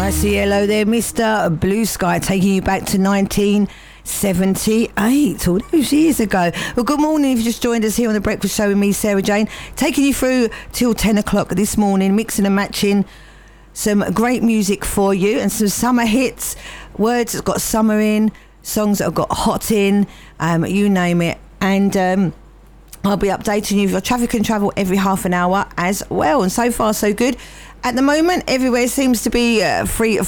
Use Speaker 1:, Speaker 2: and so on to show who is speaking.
Speaker 1: Hello there, Mr. Blue Sky, taking you back to 1978, all those years ago. Well, good morning if you just joined us here on The Breakfast Show with me, Sarah Jane, taking you through till 10 o'clock this morning, mixing and matching some great music for you and some summer hits, words that got summer in, songs that have got hot in, you name it. And I'll be updating you for traffic and travel every half an hour as well. And so far, so good. At the moment, everywhere seems to be free